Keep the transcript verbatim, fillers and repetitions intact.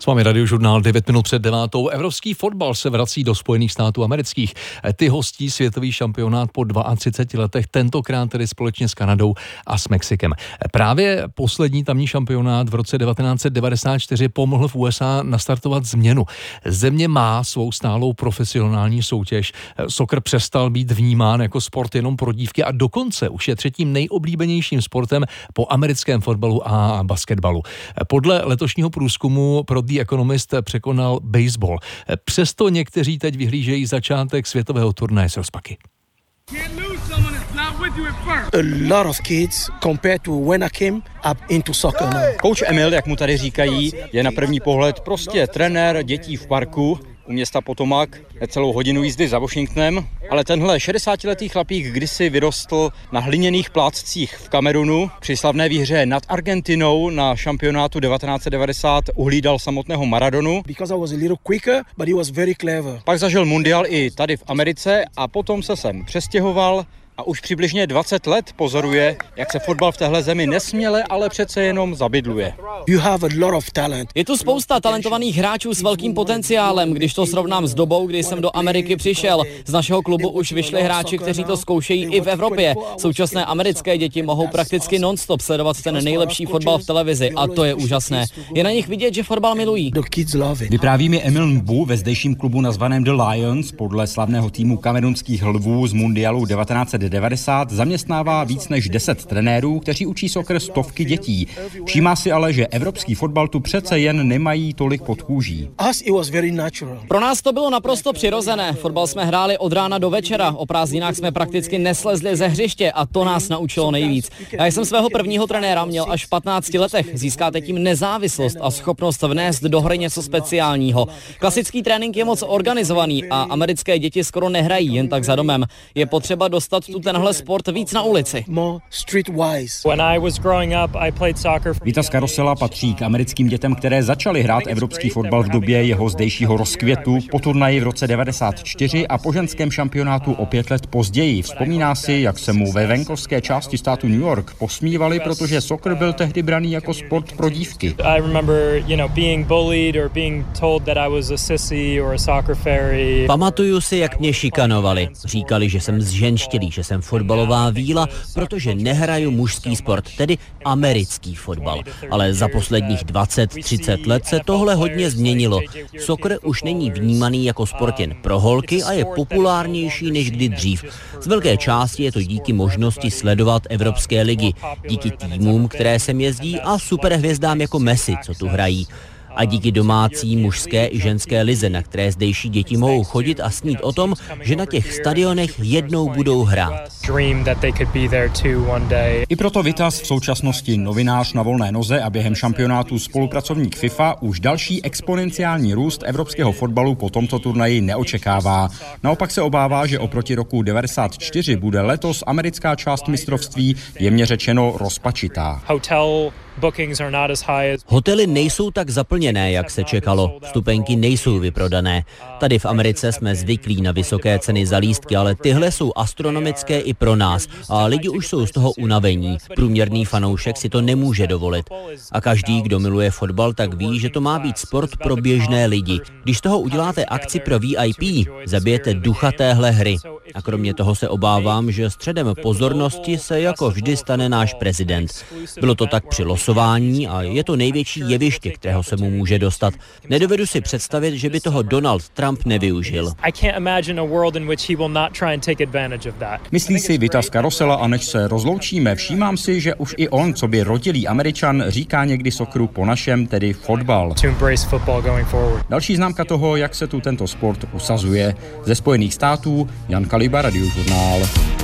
S vámi Radiožurnál devět minut před devátou. Evropský fotbal se vrací do Spojených států amerických. Ty hostí světový šampionát po třiceti dvou letech, tentokrát tedy společně s Kanadou a s Mexikem. Právě poslední tamní šampionát v roce devatenáct set devadesát čtyři pomohl v U S A nastartovat změnu. Země má svou stálou profesionální soutěž. Soccer přestal být vnímán jako sport jenom pro dívky a dokonce už je třetím nejoblíbenějším sportem po americkém fotbalu a basketbalu. Podle letošního průzkumu pro The Economist překonal baseball. Přesto někteří teď vyhlížejí začátek světového turnaje s rozpaky. A lot of kids compared to when I came up into soccer now. Coach Emil, jak mu tady říkají, je na první pohled prostě trenér dětí v parku u města Potomac, necelou hodinu jízdy za Washingtonem, ale tenhle šedesátiletý chlapík kdysi vyrostl na hliněných plátcích v Kamerunu. Při slavné výhře nad Argentinou na šampionátu devatenáct set devadesát uhlídal samotného Maradonu. Because I was a little quicker, but he was very clever. Pak zažil mundial i tady v Americe a potom se sem přestěhoval. A už přibližně dvacet let pozoruje, jak se fotbal v téhle zemi nesměle, ale přece jenom zabydluje. You have a lot of talent. Je tu spousta talentovaných hráčů s velkým potenciálem, když to srovnám s dobou, kdy jsem do Ameriky přišel. Z našeho klubu už vyšli hráči, kteří to zkoušejí i v Evropě. Současné americké děti mohou prakticky non-stop sledovat ten nejlepší fotbal v televizi a to je úžasné. Je na nich vidět, že fotbal milují. Vypráví mi Emil Mbu ve zdejším klubu nazvaném The Lions, podle slavného týmu kamerunských lvů z mundialu devatenáct set devadesát zaměstnává víc než deset trenérů, kteří učí soccer stovky dětí. Všímá si ale, že evropský fotbal tu přece jen nemají tolik pod kůží. Pro nás to bylo naprosto přirozené. Fotbal jsme hráli od rána do večera. O prázdninách jsme prakticky neslezli ze hřiště a to nás naučilo nejvíc. Já jsem svého prvního trenéra měl až v patnácti letech. Získáte tím nezávislost a schopnost vnést do hry něco speciálního. Klasický trénink je moc organizovaný a americké děti skoro nehrají jen tak za domem. Je potřeba dostat tu tenhle sport víc na ulici. Vitas Karosela patří k americkým dětem, které začaly hrát evropský fotbal v době jeho zdejšího rozkvětu, po turnaji v roce devadesát čtyři a po ženském šampionátu o pět let později. Vzpomíná si, jak se mu ve venkovské části státu New York posmívali, protože soccer byl tehdy braný jako sport pro dívky. Pamatuju si, jak mě šikanovali. Říkali, že jsem zženštělý, že jsem fotbalová víla, protože nehraju mužský sport, tedy americký fotbal. Ale za posledních dvacet třicet let se tohle hodně změnilo. Soccer už není vnímaný jako sport jen pro holky a je populárnější než kdy dřív. Z velké části je to díky možnosti sledovat evropské ligy, díky týmům, které sem jezdí a superhvězdám jako Messi, co tu hrají. A díky domácí mužské i ženské lize, na které zdejší děti mohou chodit a snít o tom, že na těch stadionech jednou budou hrát. I proto Vitas v současnosti novinář na volné noze a během šampionátu spolupracovník FIFA už další exponenciální růst evropského fotbalu po tomto turnaji neočekává. Naopak se obává, že oproti roku devadesát čtyři bude letos americká část mistrovství jemně řečeno rozpačitá. Hotely nejsou tak zaplněné, jak se čekalo. Vstupenky nejsou vyprodané. Tady v Americe jsme zvyklí na vysoké ceny za lístky, ale tyhle jsou astronomické i pro nás a lidi už jsou z toho unavení. Průměrný fanoušek si to nemůže dovolit. A každý, kdo miluje fotbal, tak ví, že to má být sport pro běžné lidi. Když z toho uděláte akci pro V I P, zabijete ducha téhle hry. A kromě toho se obávám, že středem pozornosti se jako vždy stane náš prezident. Bylo to tak při losování a je to největší jeviště, kterého se mu může dostat. Nedovedu si představit, že by toho Donald Trump nevyužil. Myslí si Vitas Karosela a než se rozloučíme, všímám si, že už i on, co by rodilý Američan, říká někdy socceru po našem, tedy fotbal. Další známka toho, jak se tu tento sport usazuje. Ze Spojených států Jan Kaliba, Radiožurnál.